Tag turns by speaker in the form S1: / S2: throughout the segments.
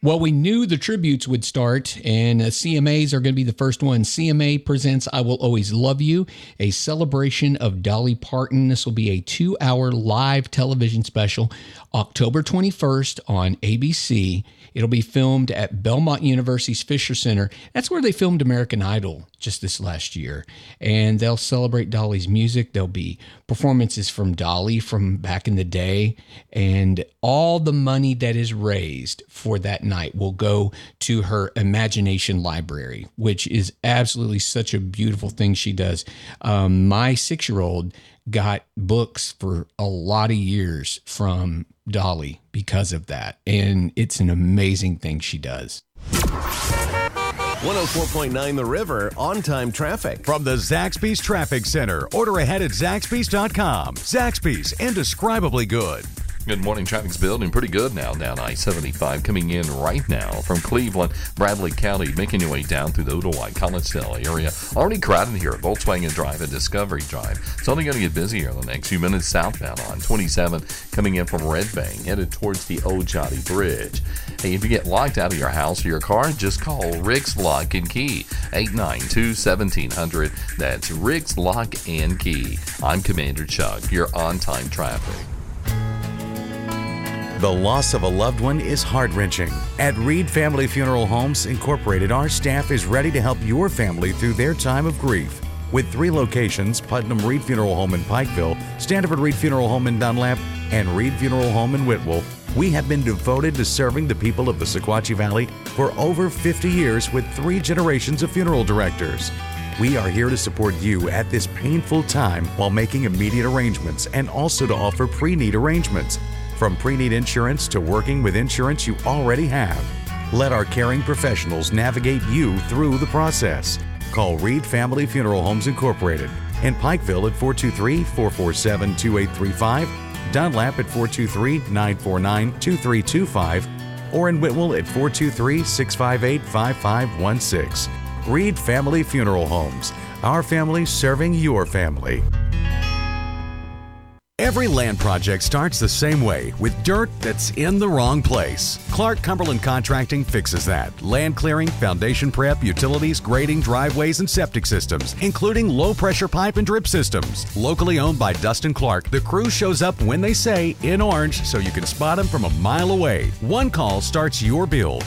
S1: Well, we knew the tributes would start, and CMAs are going to be the first one. CMA presents I Will Always Love You, a celebration of Dolly Parton. This will be a 2-hour live television special, October 21st on ABC. It'll be filmed at Belmont University's Fisher Center. That's where they filmed American Idol just this last year. And they'll celebrate Dolly's music. There'll be performances from Dolly from back in the day. And all the money that is raised for that night will go to her Imagination Library, which is absolutely such a beautiful thing she does. My 6-year-old got books for a lot of years from Dolly because of that. And it's an amazing thing she does.
S2: 104.9 The River, on-time traffic.
S3: From the Zaxby's Traffic Center. Order ahead at Zaxby's.com. Zaxby's, indescribably good.
S4: Good morning. Traffic's building pretty good now down I-75 coming in right now from Cleveland, Bradley County, making your way down through the Ooltewah, Collegedale area. Already crowded here at Volkswagen Drive and Discovery Drive. It's only going to get busier in the next few minutes southbound on 27 coming in from Red Bank, headed towards the Ojati Bridge. Hey, if you get locked out of your house or your car, just call Rick's Lock and Key, 892-1700. That's Rick's Lock and Key. I'm Commander Chuck, your on-time traffic.
S3: The loss of a loved one is heart-wrenching. At Reed Family Funeral Homes Incorporated, our staff is ready to help your family through their time of grief. With 3 locations, Putnam Reed Funeral Home in Pikeville, Standiford Reed Funeral Home in Dunlap, and Reed Funeral Home in Whitwell, we have been devoted to serving the people of the Sequatchie Valley for over 50 years with 3 generations of funeral directors. We are here to support you at this painful time while making immediate arrangements and also to offer pre-need arrangements. From pre-need insurance to working with insurance you already have. Let our caring professionals navigate you through the process. Call Reed Family Funeral Homes Incorporated in Pikeville at 423-447-2835, Dunlap at 423-949-2325, or in Whitwell at 423-658-5516. Reed Family Funeral Homes. Our family serving your family. Every land project starts the same way, with dirt that's in the wrong place. Clark Cumberland Contracting fixes that. Land clearing, foundation prep, utilities, grading, driveways, and septic systems, including low-pressure pipe and drip systems. Locally owned by Dustin Clark, the crew shows up when they say, in orange, so you can spot them from a mile away. One call starts your build.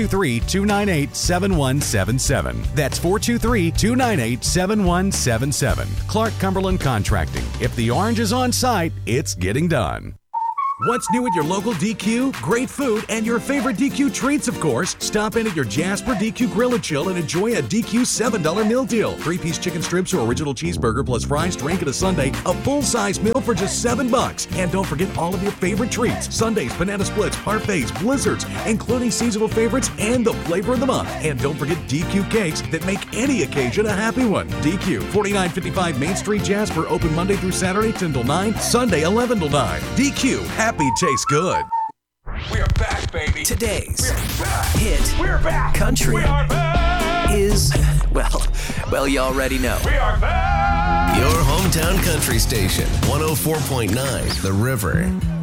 S3: 423-298-7177. That's 423-298-7177. Clark Cumberland Contracting. If the orange is on site, it's getting done. What's new at your local DQ? Great food and your favorite DQ treats, of course. Stop in at your Jasper DQ Grill and Chill and enjoy a DQ $7 meal deal. 3-piece chicken strips or original cheeseburger plus fries, drink, and a sundae. A full-size meal for just $7. And don't forget all of your favorite treats. Sundaes, banana splits, parfaits, blizzards, including seasonal favorites and the flavor of the month. And don't forget DQ cakes that make any occasion a happy one. DQ, 4955 Main Street, Jasper. Open Monday through Saturday, 10 till 9. Sunday, 11 till 9. DQ, happy tastes good.
S5: We are back, baby.
S6: Today's
S5: hit
S6: We're back. Country
S5: We are back.
S6: is, well, you already know.
S5: We are back.
S2: Your hometown country station, 104.9 The River.